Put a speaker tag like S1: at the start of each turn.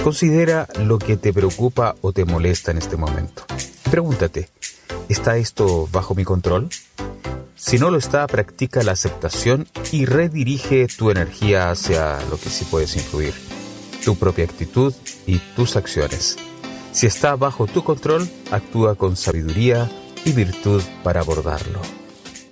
S1: Considera lo que te preocupa o te molesta en este momento. Pregúntate, ¿está esto bajo mi control? Si no lo está, practica la aceptación y redirige tu energía hacia lo que sí puedes influir, tu propia actitud y tus acciones. Si está bajo tu control, actúa con sabiduría y virtud para abordarlo.